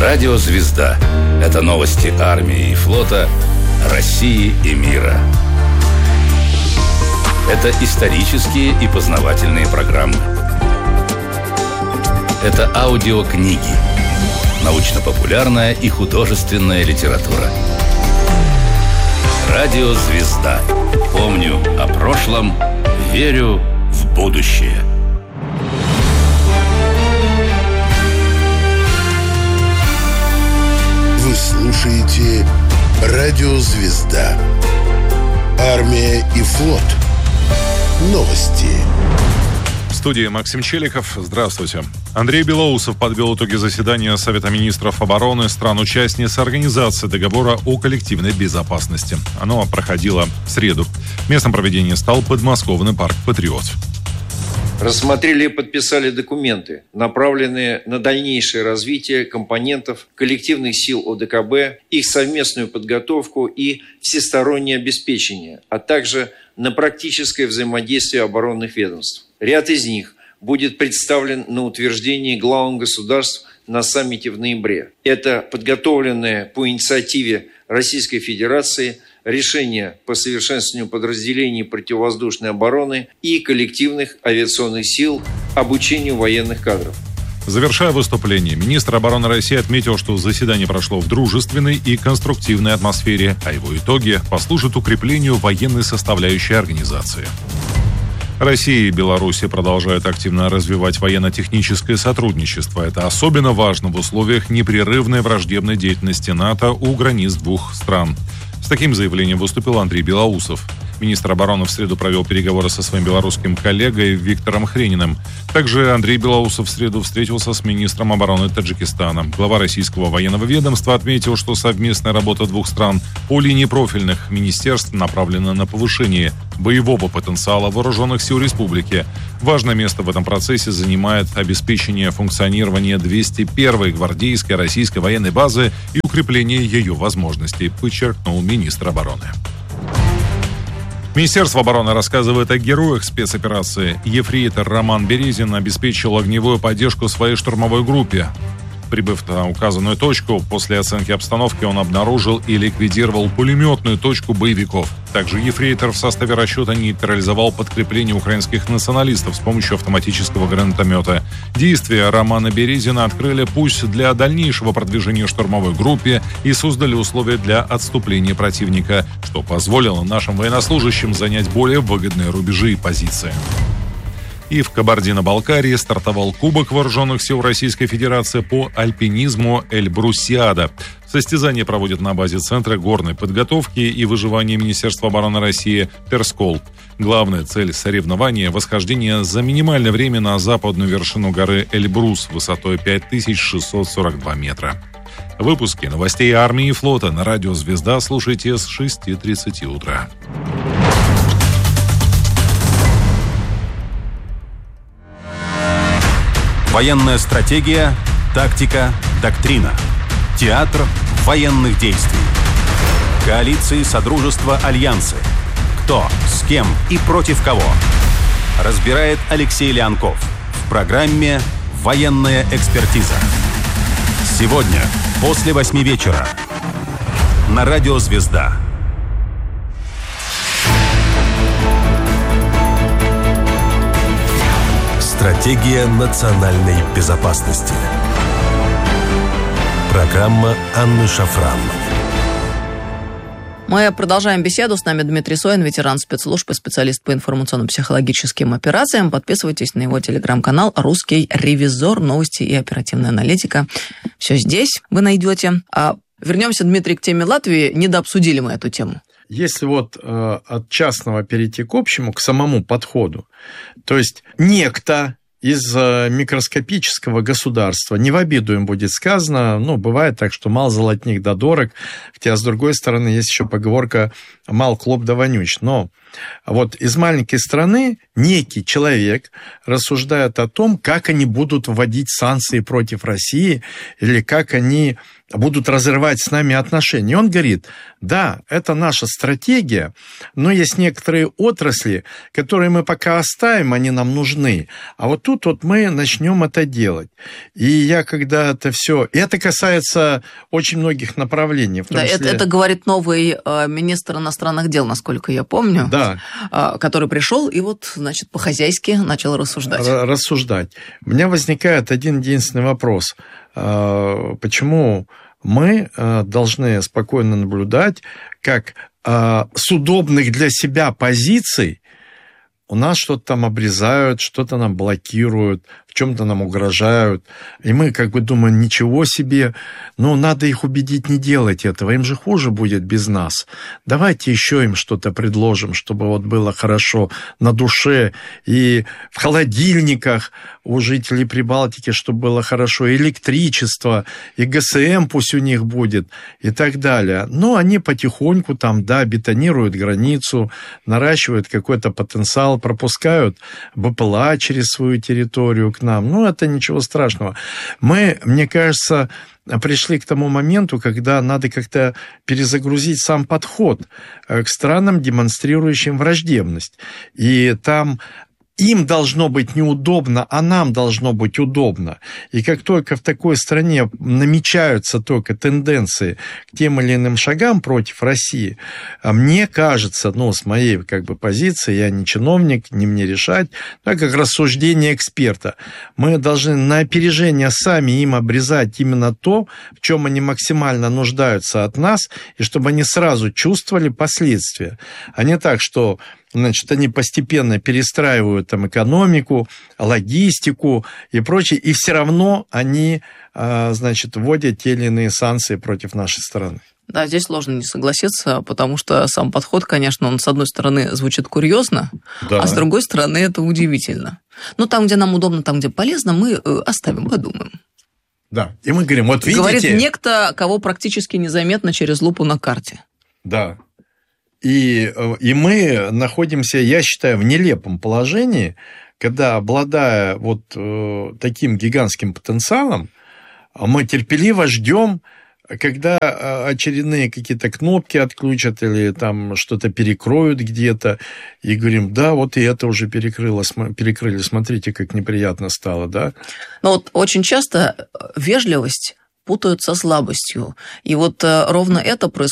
Радио «Звезда» – это новости армии и флота, России и мира. Это исторические и познавательные программы. Это аудиокниги, научно-популярная и художественная литература. Радио «Звезда». Помню о прошлом, верю в будущее. Вы слушаете Радио «Звезда». Армия и флот. Новости. В студии Максим Челиков. Здравствуйте. Андрей Белоусов подвел итоги заседания Совета министров обороны стран-участниц Организации договора о коллективной безопасности. Оно проходило в среду. Местом проведения стал подмосковный парк «Патриот». Рассмотрели и подписали документы, направленные на дальнейшее развитие компонентов коллективных сил ОДКБ, их совместную подготовку и всестороннее обеспечение, а также на практическое взаимодействие оборонных ведомств. Ряд из них будет представлен на утверждение главам государств на саммите в ноябре. Это подготовленное по инициативе Российской Федерации решение по совершенствованию подразделений противовоздушной обороны и коллективных авиационных сил, обучению военных кадров. Завершая выступление, министр обороны России отметил, что заседание прошло в дружественной и конструктивной атмосфере, а его итоги послужат укреплению военной составляющей организации. Россия и Беларусь продолжают активно развивать военно-техническое сотрудничество. Это особенно важно в условиях непрерывной враждебной деятельности НАТО у границ двух стран. С таким заявлением выступил Андрей Белоусов. Министр обороны в среду провел переговоры со своим белорусским коллегой Виктором Хрениным. Также Андрей Белоусов в среду встретился с министром обороны Таджикистана. Глава российского военного ведомства отметил, что совместная работа двух стран по линии профильных министерств направлена на повышение боевого потенциала вооруженных сил республики. Важное место в этом процессе занимает обеспечение функционирования 201-й гвардейской российской военной базы и укрепление ее возможностей, подчеркнул министр обороны. Министерство обороны рассказывает о героях спецоперации. Ефрейтор Роман Березин обеспечил огневую поддержку своей штурмовой группе. Прибыв на указанную точку, после оценки обстановки он обнаружил и ликвидировал пулеметную точку боевиков. Также ефрейтор в составе расчета нейтрализовал подкрепление украинских националистов с помощью автоматического гранатомета. Действия Романа Березина открыли путь для дальнейшего продвижения штурмовой группе и создали условия для отступления противника, что позволило нашим военнослужащим занять более выгодные рубежи и позиции. И в Кабардино-Балкарии стартовал Кубок Вооруженных сил Российской Федерации по альпинизму «Эльбрусиада». Состязание проводят на базе Центра горной подготовки и выживания Министерства обороны России «Терскол». Главная цель соревнования – восхождение за минимальное время на западную вершину горы Эльбрус высотой 5642 метра. Выпуски новостей армии и флота на радио «Звезда» слушайте с 6:30 утра. Военная стратегия, тактика, доктрина. Театр военных действий. Коалиции, содружества, альянсы. Кто, с кем и против кого. Разбирает Алексей Леонков в программе «Военная экспертиза». Сегодня, после 8 вечера. На радио «Звезда». Стратегия национальной безопасности. Программа Анны Шафран. Мы продолжаем беседу. С нами Дмитрий Соин, ветеран спецслужб и специалист по информационно-психологическим операциям. Подписывайтесь на его телеграм-канал «Русский ревизор». Новости и оперативная аналитика. Все здесь вы найдете. Вернемся, Дмитрий, к теме Латвии. Недообсудили мы эту тему. Если от частного перейти к общему, к самому подходу, то есть некто из микроскопического государства, не в обиду им будет сказано, бывает так, что мал золотник да дорог, хотя, с другой стороны, есть еще поговорка «мал клоп да вонюч», но Вот из маленькой страны некий человек рассуждает о том, как они будут вводить санкции против России или как они будут разрывать с нами отношения. И он говорит, да, это наша стратегия, но есть некоторые отрасли, которые мы пока оставим, они нам нужны. А вот тут вот мы начнем это делать. И я когда это все... И это касается очень многих направлений. В том числе... это говорит новый министр иностранных дел, насколько я помню, да. Который пришел и вот, значит, по-хозяйски начал рассуждать. Рассуждать. У меня возникает один единственный вопрос. Почему мы должны спокойно наблюдать, как с удобных для себя позиций у нас что-то там обрезают, что-то нам блокируют, в чем-то нам угрожают. И мы как бы думаем, ничего себе, но надо их убедить не делать этого, им же хуже будет без нас. Давайте еще им что-то предложим, чтобы вот было хорошо на душе. И в холодильниках у жителей Прибалтики, чтобы было хорошо, и электричество, и ГСМ пусть у них будет, и так далее. Но они потихоньку там, да, бетонируют границу, наращивают какой-то потенциал, пропускают БПЛА через свою территорию к нам. Ну, это ничего страшного. Мы, мне кажется, пришли к тому моменту, когда надо как-то перезагрузить сам подход к странам, демонстрирующим враждебность. И там им должно быть неудобно, а нам должно быть удобно. И как только в такой стране намечаются только тенденции к тем или иным шагам против России, мне кажется, ну, с моей как бы позиции, я не чиновник, не мне решать, так как рассуждение эксперта, мы должны на опережение сами им обрезать именно то, в чем они максимально нуждаются от нас, и чтобы они сразу чувствовали последствия, а не так, что... Значит, они постепенно перестраивают там экономику, логистику и прочее, и все равно они, значит, вводят те или иные санкции против нашей страны. Да, здесь сложно не согласиться, потому что сам подход, конечно, он, с одной стороны, звучит курьезно, да. А с другой стороны, это удивительно. Но там, где нам удобно, там, где полезно, мы оставим, подумаем. Да, и мы говорим, вот видите... Говорит некто, кого практически незаметно через лупу на карте. Да. И мы находимся, я считаю, в нелепом положении, когда, обладая вот таким гигантским потенциалом, мы терпеливо ждем, когда очередные какие-то кнопки отключат или там что-то перекроют где-то, и говорим, да, вот и это уже перекрыли, смотрите, как неприятно стало, да? Но вот очень часто вежливость путают со слабостью. И вот ровно это происходит